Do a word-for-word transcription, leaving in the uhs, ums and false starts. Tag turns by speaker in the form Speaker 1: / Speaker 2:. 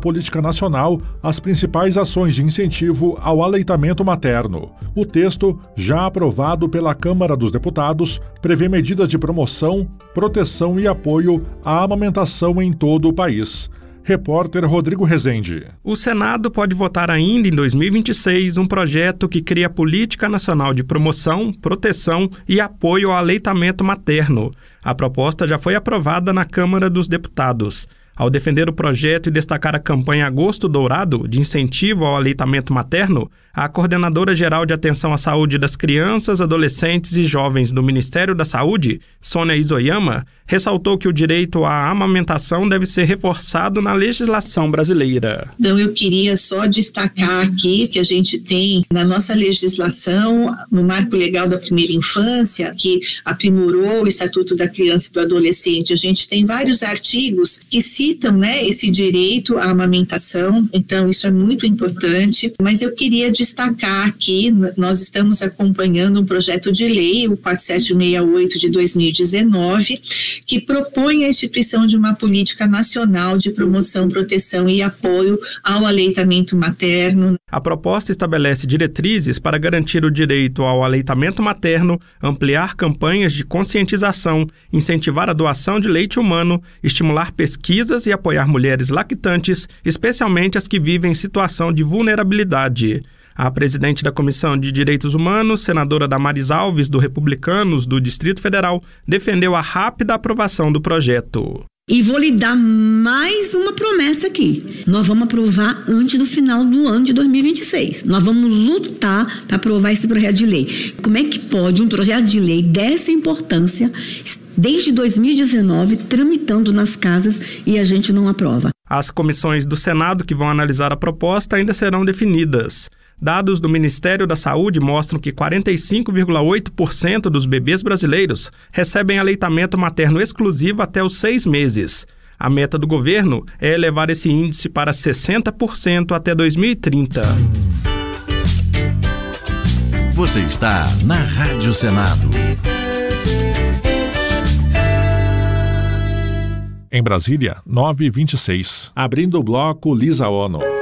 Speaker 1: política nacional as principais ações de incentivo ao aleitamento materno. O texto, já aprovado pela Câmara dos Deputados, prevê medidas de promoção, proteção e apoio à amamentação em todo o país. Repórter Rodrigo Rezende.
Speaker 2: O Senado pode votar ainda em dois mil e vinte e seis um projeto que cria a Política Nacional de Promoção, Proteção e Apoio ao Aleitamento Materno. A proposta já foi aprovada na Câmara dos Deputados. Ao defender o projeto e destacar a campanha Agosto Dourado, de incentivo ao aleitamento materno, a coordenadora geral de atenção à saúde das crianças, adolescentes e jovens do Ministério da Saúde, Sônia Isoyama, ressaltou que o direito à amamentação deve ser reforçado na legislação brasileira.
Speaker 3: Então, eu queria só destacar aqui que a gente tem na nossa legislação, no Marco Legal da Primeira Infância, que aprimorou o Estatuto da Criança e do Adolescente, a gente tem vários artigos que citam, né, esse direito à amamentação, então isso é muito importante, mas eu queria destacar aqui, nós estamos acompanhando um projeto de lei, o quatro sete seis oito de dois mil e dezenove, que propõe a instituição de uma política nacional de promoção, proteção e apoio ao aleitamento materno.
Speaker 2: A proposta estabelece diretrizes para garantir o direito ao aleitamento materno, ampliar campanhas de conscientização, incentivar a doação de leite humano, estimular pesquisas e apoiar mulheres lactantes, especialmente as que vivem em situação de vulnerabilidade. A presidente da Comissão de Direitos Humanos, senadora Damares Alves, do Republicanos do Distrito Federal, defendeu a rápida aprovação do projeto.
Speaker 4: E vou lhe dar mais uma promessa aqui. Nós vamos aprovar antes do final do ano de dois mil e vinte e seis. Nós vamos lutar para aprovar esse projeto de lei. Como é que pode um projeto de lei dessa importância, desde dois mil e dezenove, tramitando nas casas e a gente não aprova?
Speaker 2: As comissões do Senado que vão analisar a proposta ainda serão definidas. Dados do Ministério da Saúde mostram que quarenta e cinco vírgula oito por cento dos bebês brasileiros recebem aleitamento materno exclusivo até os seis meses. A meta do governo é elevar esse índice para sessenta por cento até dois mil e trinta.
Speaker 5: Você está na Rádio Senado.
Speaker 1: Em Brasília, nove e vinte e seis. Abrindo o bloco Lisa Ono.